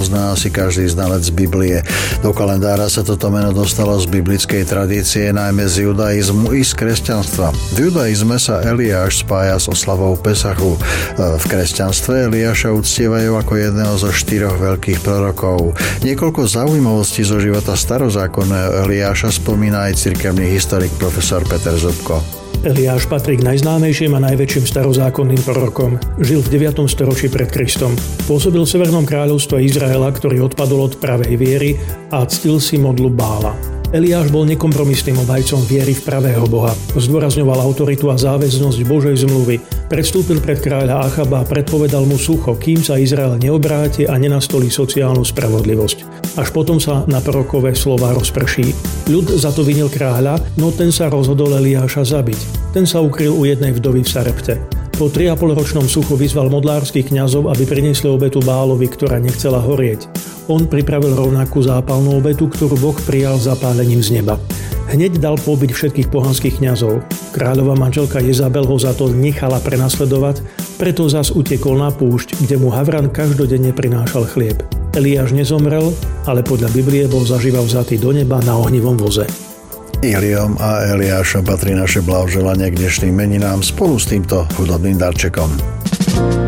pozná asi každý znalec Biblie. Do kalendára sa toto meno dostalo z biblickej tradície, najmä z judaizmu i z kresťanstva. V judaizme sa Eliáš spája s oslavou Pesachu. V kresťanstve Eliáša uctievajú ako jedného zo 4 veľkých prorokov. Niekoľko zaujímavostí zo života starozákonného Eliáša spomína aj cirkevný historik profesor Peter Zubko. Eliáš patrí k najznámejším a najväčším starozákonným prorokom. Žil v 9. storočí pred Kristom. Pôsobil v Severnom kráľovstve Izraela, ktorý odpadol od pravej viery a ctil si modlu Bála. Eliáš bol nekompromisným obhajcom viery v pravého Boha. Zdôrazňoval autoritu a záväznosť Božej zmluvy. Predstúpil pred kráľa Achaba a predpovedal mu sucho, kým sa Izrael neobráti a nenastolí sociálnu spravodlivosť. Až potom sa na prorokové slová rozprší. Ľud za to vinil kráľa, no ten sa rozhodol Eliáša zabiť. Ten sa ukryl u jednej vdovy v Sarepte. Po 3,5-ročnom suchu vyzval modlárskych kňazov, aby priniesli obetu Bálovi, ktorá nechcela horieť. On pripravil rovnakú zápalnú obetu, ktorú Boh prijal zapálením z neba. Hneď dal pobyť všetkých pohanských kňazov. Kráľová manželka Jezabel ho za to nechala prenasledovať, preto zas utiekol na púšť, kde mu Havran každodenne prinášal chlieb. Eliáš nezomrel, ale podľa Biblie bol zaživa vzatý do neba na ohnivom voze. Iliom a Eliášom patrí naše blahoželanie k dnešným meninám spolu s týmto hudobným darčekom.